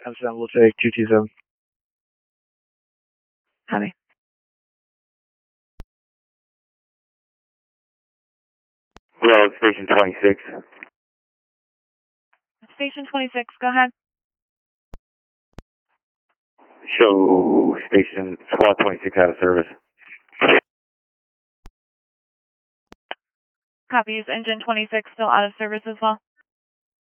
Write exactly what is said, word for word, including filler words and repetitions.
Amsterdam, we'll take two two seven. Copy. Hello, Station twenty-six. Station twenty-six, go ahead. Show Station Squad twenty-six out of service. Copy. Is engine twenty-six still out of service as well?